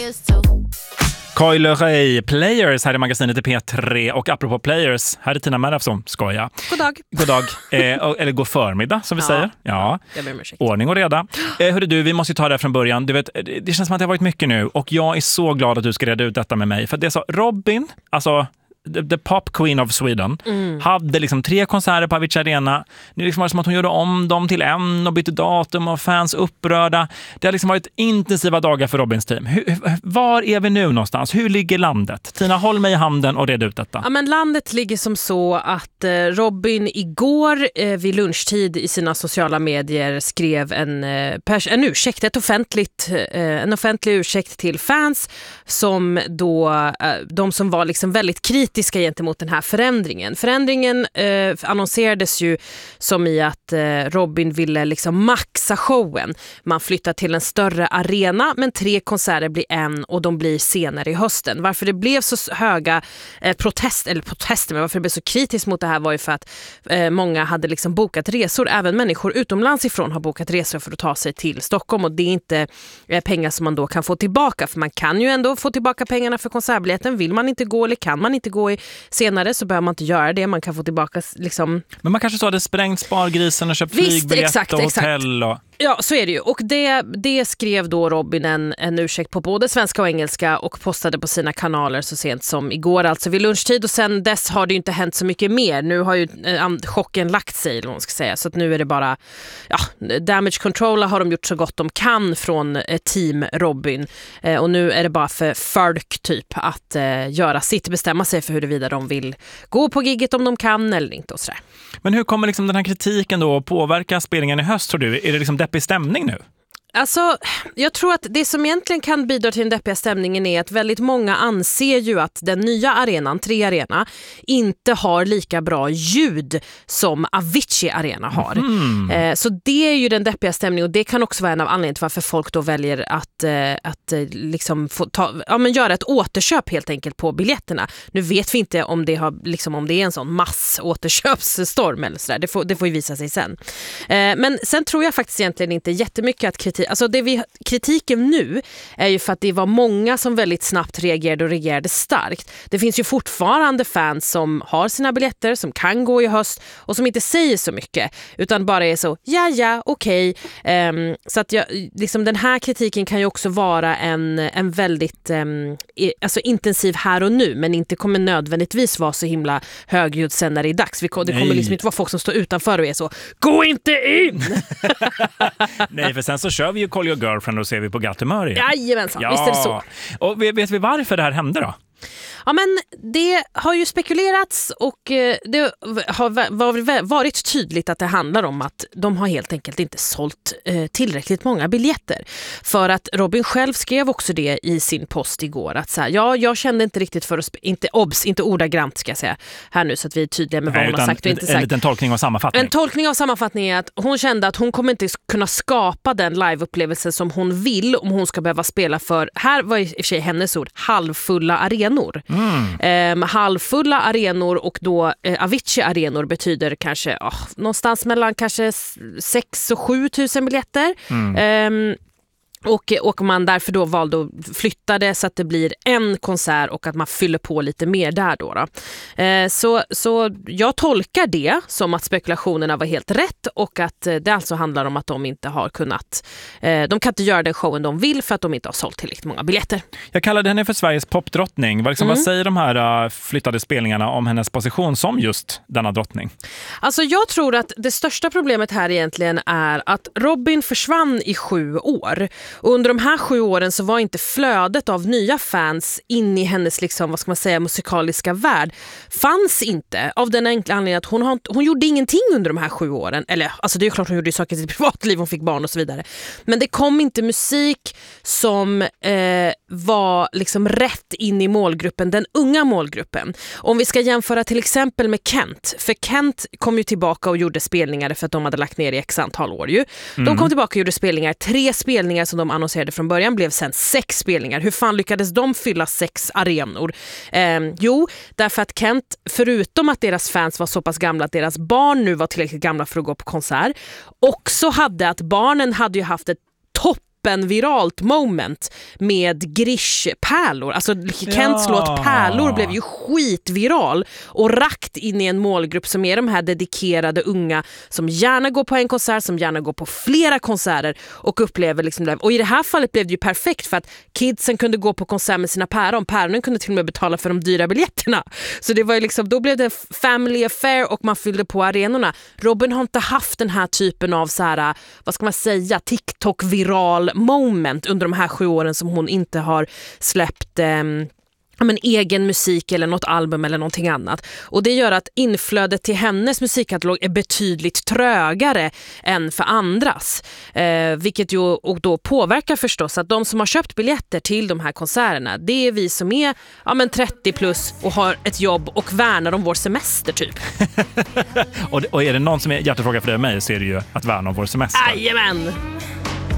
players too. Coi Leray, Players här i magasinet i P3 och apropå Players, här är Tina Merafson, skoja. God dag. Eller god förmiddag som vi säger. Ja, jag ber om ursäkt. Ordning och reda. Hörru du, vi måste ju ta det från början. Du vet, det känns som att det har varit mycket nu och jag är så glad att du ska reda ut detta med mig. För det är så, Robin, alltså the pop queen of Sweden, hade liksom 3 konserter på Avicii Arena. Nu liksom var det som att hon gjorde om dem till en och bytte datum och fans upprörda. Det har liksom varit intensiva dagar för Robins team. Var är vi nu någonstans? Hur ligger landet? Tina, håll mig i handen och red ut detta. Ja, men landet ligger som så att Robin igår vid lunchtid i sina sociala medier skrev en ursäkt, en offentlig ursäkt till fans som då, de som var liksom väldigt kritiska gentemot den här förändringen. Förändringen annonserades ju som i att Robin ville liksom maxa showen. Man flyttar till en större arena men 3 konserter blir en och de blir senare i hösten. Varför det blev så höga protester, men varför det blev så kritiskt mot det här var ju för att många hade liksom bokat resor. Även människor utomlands ifrån har bokat resor för att ta sig till Stockholm och det är inte pengar som man då kan få tillbaka, för man kan ju ändå få tillbaka pengarna för konsertbiljetten. Vill man inte gå eller kan man inte gå senare så behöver man inte göra det. Man kan få tillbaka liksom... Men man kanske så hade sprängt spargrisen och köpt flygbiljett och hotell och... Ja, så är det ju. Och det skrev då Robin en ursäkt på både svenska och engelska och postade på sina kanaler så sent som igår, alltså vid lunchtid. Och sen dess har det ju inte hänt så mycket mer. Nu har ju chocken lagt sig, eller vad man ska säga. Så att nu är det bara, damage control har de gjort så gott de kan från team Robin. Och nu är det bara för folk typ att göra sitt, bestämma sig för huruvida de vill gå på gigget om de kan eller inte och sådär. Men hur kommer liksom den här kritiken då påverka spelningen i höst, tror du? Är det liksom deppig stämning nu? Alltså, jag tror att det som egentligen kan bidra till den deppiga stämningen är att väldigt många anser ju att den nya arenan, 3 Arena, inte har lika bra ljud som Avicii Arena har. Så det är ju den deppiga stämningen och det kan också vara en av anledningarna till varför folk då väljer att liksom få göra ett återköp helt enkelt på biljetterna. Nu vet vi inte om det har liksom, om det är en sån massåterköpsstorm eller sådär. Det får ju visa sig sen. Men sen tror jag faktiskt egentligen inte jättemycket att kritiken nu är ju för att det var många som väldigt snabbt reagerade starkt. Det finns ju fortfarande fans som har sina biljetter, som kan gå i höst och som inte säger så mycket utan bara är så, okej. Så att liksom den här kritiken kan ju också vara en väldigt intensiv här och nu, men inte kommer nödvändigtvis vara så himla högljudd sen när det är dags. Det kommer liksom inte vara folk som står utanför och är så, gå inte in! Nej, för sen så kör vi ju Call Your Girlfriend och ser vi på glatt humör igen. Jajamensan, visst är det så. Och vet vi varför det här hände då? Ja, men det har ju spekulerats och det har varit tydligt att det handlar om att de har helt enkelt inte sålt tillräckligt många biljetter. För att Robin själv skrev också det i sin post igår att så här, jag kände inte riktigt för att inte ordagrant ska jag säga här nu så att vi är tydliga med vad hon har sagt och inte sagt. En liten tolkning av sammanfattning. En tolkning av sammanfattning är att hon kände att hon kommer inte kunna skapa den liveupplevelsen som hon vill om hon ska behöva spela för, här var i och för sig hennes ord, halvfulla arenor. Halvfulla arenor och då Avicii arenor betyder kanske någonstans mellan kanske 6 och 7 tusen biljetter. Och man därför då valde att flytta det så att det blir en konsert och att man fyller på lite mer där då. Så jag tolkar det som att spekulationerna var helt rätt och att det alltså handlar om att de inte har kunnat, de kan inte göra den showen de vill för att de inte har sålt tillräckligt många biljetter. Jag kallade henne för Sveriges popdrottning. Vad säger de här flyttade spelningarna om hennes position som just denna drottning? Alltså jag tror att det största problemet här egentligen är att Robin försvann i 7 år. Och under de här 7 åren så var inte flödet av nya fans in i hennes liksom, vad ska man säga, musikaliska värld fanns inte av den enkla anledningen att hon gjorde ingenting under de här 7 åren. Eller alltså det är klart hon gjorde saker i sitt privatliv, hon fick barn och så vidare. Men det kom inte musik som var liksom rätt in i målgruppen, den unga målgruppen. Om vi ska jämföra till exempel med Kent, för Kent kom ju tillbaka och gjorde spelningar för att de hade lagt ner i x antal år ju. De kom tillbaka och gjorde spelningar, 3 spelningar som de annonserade från början blev sen 6 spelningar. Hur fan lyckades de fylla 6 arenor? Jo, därför att Kent, förutom att deras fans var så pass gamla att deras barn nu var tillräckligt gamla för att gå på konsert, också hade att barnen hade ju haft ett viralt moment med Grish-pärlor. Alltså Kents låt Pärlor blev ju skitviral och rakt in i en målgrupp som är de här dedikerade unga som gärna går på en konsert, som gärna går på flera konserter och upplever liksom det. Och i det här fallet blev det ju perfekt för att kidsen kunde gå på konsert med sina päron. Päronen kunde till och med betala för de dyra biljetterna. Så det var ju liksom, då blev det family affair och man fyllde på arenorna. Robyn har inte haft den här typen av så här, vad ska man säga, TikTok-viral moment under de här 7 åren som hon inte har släppt egen musik eller något album eller någonting annat. Och det gör att inflödet till hennes musikkatalog är betydligt trögare än för andras. Vilket ju och då påverkar förstås att de som har köpt biljetter till de här konserterna, det är vi som är 30 plus och har ett jobb och värnar om vår semester typ. och är det någon som är hjärtefråga för dig och mig så är det ju att värna om vår semester. Jajamän!